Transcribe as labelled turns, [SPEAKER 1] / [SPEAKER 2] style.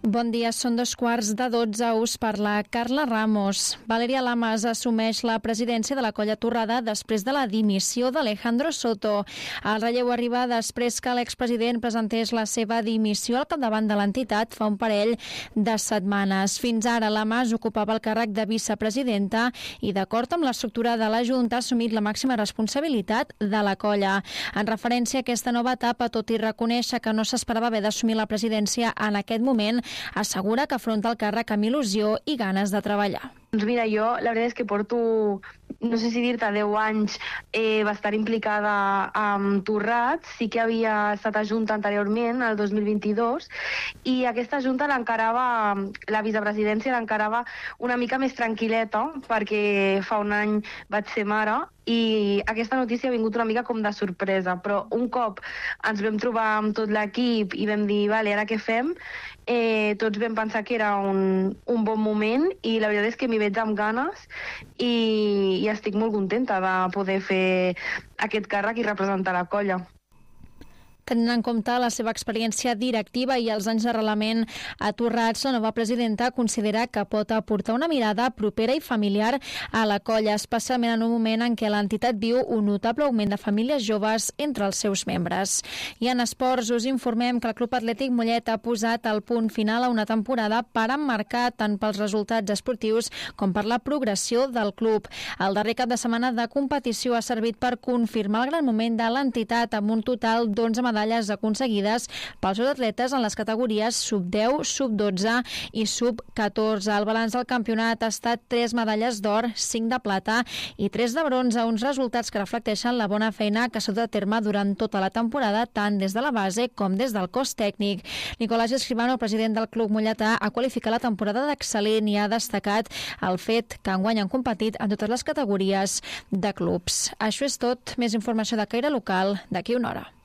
[SPEAKER 1] Bon dia, són 2:15. Us parla Carla Ramos. Valeria Lamas assumeix la presidència de la Colla Torrada després de la dimissió d'Alejandro Soto. El relleu arriba després que l'expresident presentés la seva dimissió al capdavant de l'entitat fa un parell de setmanes. Fins ara, Lamas ocupava el càrrec de vicepresidenta i, d'acord amb l'estructura de la Junta, ha assumit la màxima responsabilitat de la colla. En referència a aquesta nova etapa, tot i reconèixer que no s'esperava haver d'assumir la presidència en aquest moment, assegura que afronta el càrrec amb il·lusió i ganes de treballar.
[SPEAKER 2] Doncs mira, jo la veritat és que porto, no sé si dir-te, 10 anys bastant implicada amb Torrats. Sí que havia estat a Junta anteriorment, el 2022, i aquesta Junta l'encarava, la vicepresidència l'encarava una mica més tranquil·leta, perquè fa un any vaig ser mare, i aquesta notícia ha vingut una mica com de sorpresa, però un cop ens vam trobar amb tot l'equip i vam dir, vale, ara què fem? Tots vam pensar que era un bon moment i la veritat és que m'hi veig amb ganes i estic molt contenta de poder fer aquest càrrec i representar la colla.
[SPEAKER 1] Tenint en compte la seva experiència directiva i els anys d'arrelament a Torrats, la nova presidenta considera que pot aportar una mirada propera i familiar a la colla, especialment en un moment en què l'entitat viu un notable augment de famílies joves entre els seus membres. I en esports us informem que el Club Atlètic Mollet ha posat el punt final a una temporada per emmarcar tant pels resultats esportius com per la progressió del club. El darrer cap de setmana de competició ha servit per confirmar el gran moment de l'entitat amb un total d'11 medalles aconseguides pels seus atletes en les categories sub-10, sub-12 i sub-14. El balanç del campionat ha estat 3 medalles d'or, 5 de plata i 3 de bronze, uns resultats que reflecteixen la bona feina que s'ha dut a terme durant tota la temporada, tant des de la base com des del cos tècnic. Nicolás Escribano, el president del Club Molletà, ha qualificat la temporada d'excel·lent i ha destacat el fet que enguany han competit en totes les categories de clubs. Això és tot. Més informació de caire local d'aquí una hora.